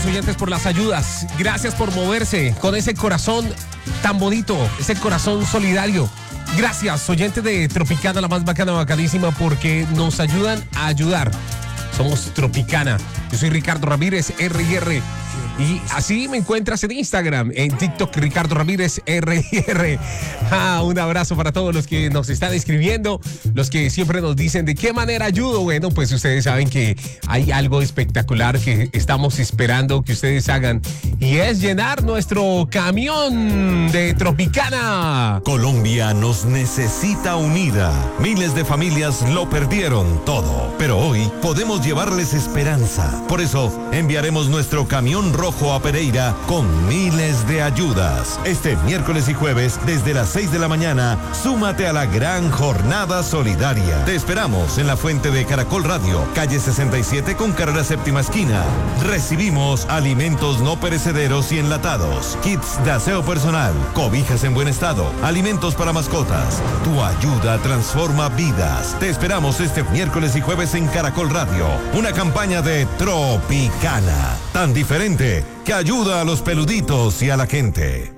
los oyentes por las ayudas. Gracias por moverse con ese corazón tan bonito, ese corazón solidario. Gracias, oyentes de Tropicana, la más bacana, bacanísima, porque nos ayudan a ayudar. Somos Tropicana. Yo soy Ricardo Ramírez, R&R. Y así me encuentras en Instagram, en TikTok, Ricardo Ramírez, R&R. Un abrazo para todos los que nos están escribiendo, los que siempre nos dicen de qué manera ayudo. Bueno, pues ustedes saben que hay algo espectacular que estamos esperando que ustedes hagan, y es llenar nuestro camión de Tropicana. Colombia nos necesita unida. Miles de familias lo perdieron todo, pero hoy podemos llevarles esperanza. Por eso enviaremos nuestro camión rojo a Pereira con miles de ayudas. Este miércoles y jueves desde las 6 de la mañana, súmate a la gran jornada solidaria. Te esperamos en la fuente de Caracol Radio, calle 67 con carrera séptima esquina. Recibimos alimentos no perecederos y enlatados, kits de aseo personal, cobijas en buen estado, alimentos para mascotas. Tu ayuda transforma vidas. Te esperamos este miércoles y jueves en Caracol Radio. Una campaña de Tropicana, tan diferente que ayuda a los peluditos y a la gente.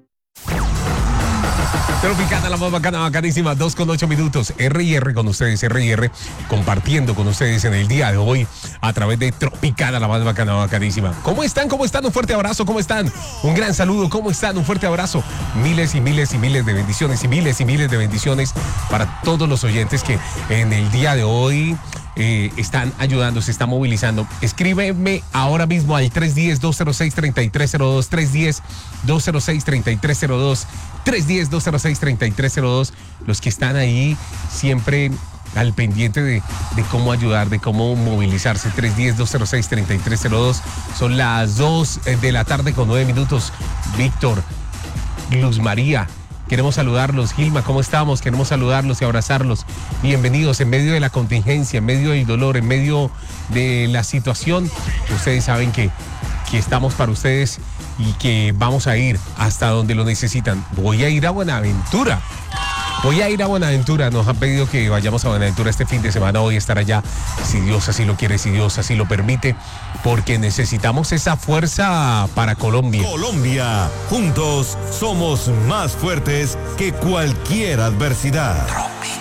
Tropicana, la más bacana, bacanísima, 2:08. R&R con ustedes, R&R, compartiendo con ustedes en el día de hoy a través de Tropicana, la más bacana, bacanísima. ¿Cómo están? ¿Cómo están? Un fuerte abrazo, ¿cómo están? Un gran saludo, ¿cómo están? Un fuerte abrazo. Miles y miles y miles de bendiciones y miles de bendiciones para todos los oyentes que en el día de hoy están ayudando, se están movilizando. Escríbeme ahora mismo al 310-206-3302, 310-206-3302, 310-206-3302, los que están ahí siempre al pendiente de cómo ayudar, de cómo movilizarse. 310-206-3302. Son las 2 de la tarde con 9 minutos. Víctor, Luz María, queremos saludarlos. Gilma, ¿cómo estamos? Queremos saludarlos y abrazarlos. Bienvenidos en medio de la contingencia, en medio del dolor, en medio de la situación. Ustedes saben que estamos para ustedes y que vamos a ir hasta donde lo necesitan. Voy a ir a Buenaventura. Nos han pedido que vayamos a Buenaventura este fin de semana. Voy a estar allá, si Dios así lo quiere, si Dios así lo permite, porque necesitamos esa fuerza para Colombia. Colombia, juntos somos más fuertes que cualquier adversidad.